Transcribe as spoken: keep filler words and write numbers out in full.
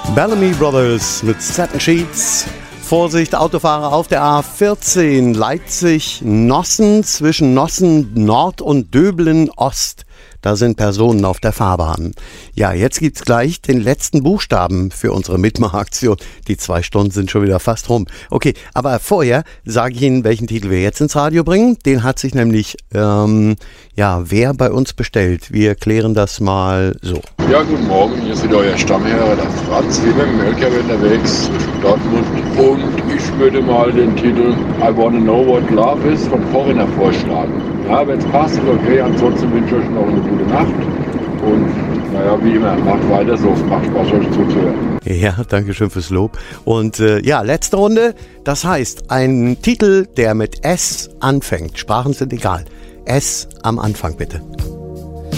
Bellamy Brothers mit Satin Sheets. Vorsicht, Autofahrer auf der A vierzehn, Leipzig-Nossen, zwischen Nossen Nord und Döbeln Ost. Da sind Personen auf der Fahrbahn. Ja, jetzt gibt's gleich den letzten Buchstaben für unsere Mitmachaktion. Die zwei Stunden sind schon wieder fast rum. Okay, aber vorher sage ich Ihnen, welchen Titel wir jetzt ins Radio bringen. Den hat sich nämlich, ähm, ja, wer bei uns bestellt. Wir klären das mal so. Ja, guten Morgen, hier sind euer Stammherr, der Franz, wie beim Melker unterwegs zwischen Dortmund. Und ich würde mal den Titel I Wanna Know What Love Is von Foreigner vorschlagen. Ja, wenn es passt, ist okay, ansonsten wünsche ich euch noch eine gute Nacht. Und naja, wie immer, macht weiter so, es macht Spaß, euch zuzuhören. Ja, danke schön fürs Lob. Und äh, ja, letzte Runde, das heißt, ein Titel, der mit S anfängt. Sprachen sind egal. S am Anfang bitte.